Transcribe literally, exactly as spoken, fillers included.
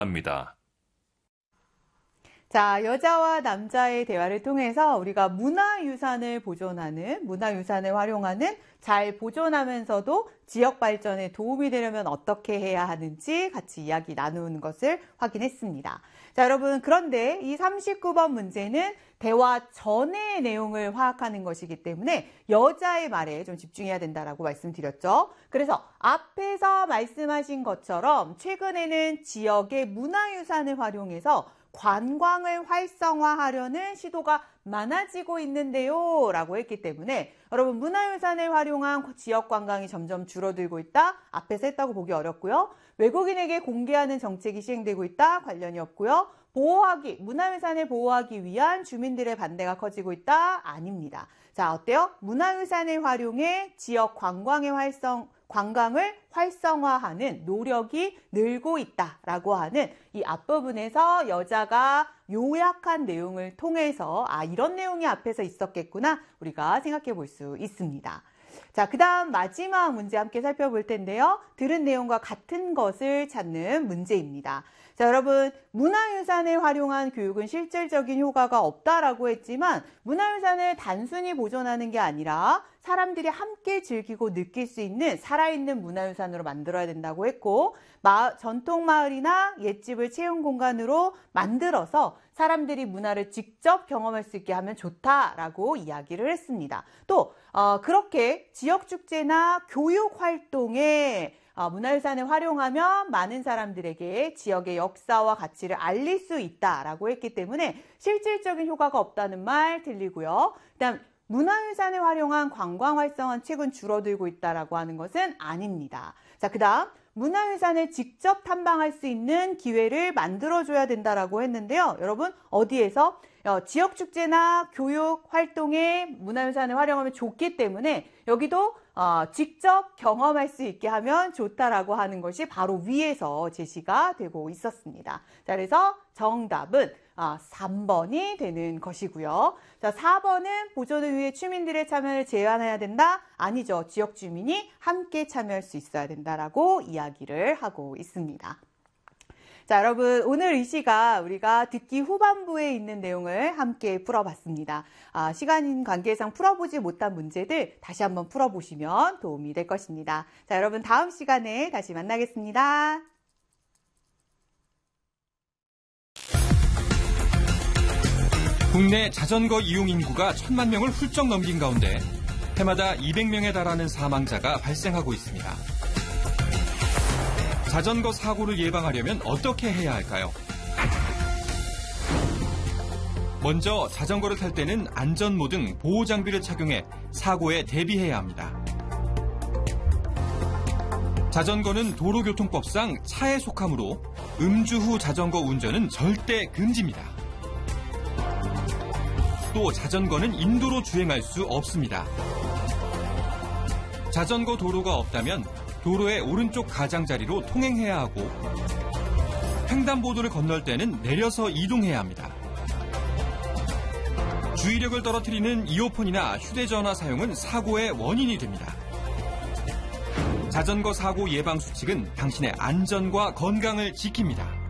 합니다. 자, 여자와 남자의 대화를 통해서 우리가 문화유산을 보존하는, 문화유산을 활용하는, 잘 보존하면서도 지역 발전에 도움이 되려면 어떻게 해야 하는지 같이 이야기 나누는 것을 확인했습니다. 자, 여러분, 그런데 이 삼십구 번 문제는 대화 전의 내용을 파악하는 것이기 때문에 여자의 말에 좀 집중해야 된다라고 말씀드렸죠. 그래서 앞에서 말씀하신 것처럼 최근에는 지역의 문화유산을 활용해서 관광을 활성화하려는 시도가 많아지고 있는데요 라고 했기 때문에 여러분 문화유산을 활용한 지역 관광이 점점 줄어들고 있다. 앞에서 했다고 보기 어렵고요. 외국인에게 공개하는 정책이 시행되고 있다. 관련이 없고요. 보호하기, 문화유산을 보호하기 위한 주민들의 반대가 커지고 있다. 아닙니다. 자, 어때요? 문화유산을 활용해 지역 관광의 활성 관광을 활성화하는 노력이 늘고 있다라고 하는 이 앞부분에서 여자가 요약한 내용을 통해서 아, 이런 내용이 앞에서 있었겠구나 우리가 생각해 볼 수 있습니다. 자, 그 다음 마지막 문제 함께 살펴볼 텐데요. 들은 내용과 같은 것을 찾는 문제입니다. 자, 여러분 문화유산을 활용한 교육은 실질적인 효과가 없다라고 했지만 문화유산을 단순히 보존하는 게 아니라 사람들이 함께 즐기고 느낄 수 있는 살아있는 문화유산으로 만들어야 된다고 했고 마, 전통마을이나 옛집을 체험 공간으로 만들어서 사람들이 문화를 직접 경험할 수 있게 하면 좋다라고 이야기를 했습니다. 또 어, 그렇게 지역축제나 교육활동에 어, 문화유산을 활용하면 많은 사람들에게 지역의 역사와 가치를 알릴 수 있다라고 했기 때문에 실질적인 효과가 없다는 말 들리고요. 그다음 문화유산을 활용한 관광 활성화는 최근 줄어들고 있다라고 하는 것은 아닙니다. 자, 그다음 문화유산을 직접 탐방할 수 있는 기회를 만들어줘야 된다라고 했는데요. 여러분 어디에서? 어, 지역축제나 교육 활동에 문화유산을 활용하면 좋기 때문에 여기도 어, 직접 경험할 수 있게 하면 좋다라고 하는 것이 바로 위에서 제시가 되고 있었습니다. 자, 그래서 정답은 아, 삼 번이 되는 것이고요. 자, 사 번은 보존을 위해 주민들의 참여를 제한해야 된다? 아니죠. 지역 주민이 함께 참여할 수 있어야 된다라고 이야기를 하고 있습니다. 자, 여러분 오늘 이 시간 우리가 듣기 후반부에 있는 내용을 함께 풀어봤습니다. 아, 시간 관계상 풀어보지 못한 문제들 다시 한번 풀어보시면 도움이 될 것입니다. 자, 여러분 다음 시간에 다시 만나겠습니다. 국내 자전거 이용 인구가 천만 명을 훌쩍 넘긴 가운데 해마다 이백 명에 달하는 사망자가 발생하고 있습니다. 자전거 사고를 예방하려면 어떻게 해야 할까요? 먼저 자전거를 탈 때는 안전모 등 보호장비를 착용해 사고에 대비해야 합니다. 자전거는 도로교통법상 차에 속하므로 음주 후 자전거 운전은 절대 금지입니다. 또 자전거는 인도로 주행할 수 없습니다. 자전거 도로가 없다면 도로의 오른쪽 가장자리로 통행해야 하고 횡단보도를 건널 때는 내려서 이동해야 합니다. 주의력을 떨어뜨리는 이어폰이나 휴대전화 사용은 사고의 원인이 됩니다. 자전거 사고 예방 수칙은 당신의 안전과 건강을 지킵니다.